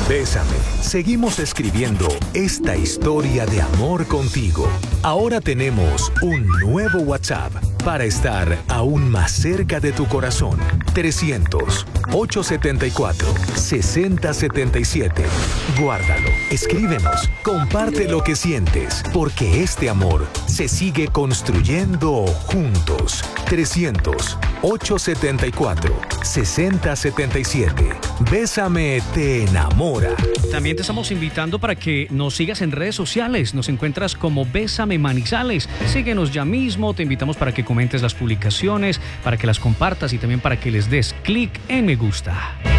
Bésame, seguimos escribiendo esta historia de amor contigo. Ahora tenemos un nuevo WhatsApp para estar aún más cerca de tu corazón. 300-874-6077. Guárdalo, escríbenos, comparte lo que sientes, porque este amor se sigue construyendo juntos. 300-874-6077. Bésame te enamora. También te estamos invitando para que nos sigas en redes sociales. Nos encuentras como Bésame Manizales. Síguenos ya mismo. Te invitamos para que comentes las publicaciones, para que las compartas y también para que les des clic en me gusta.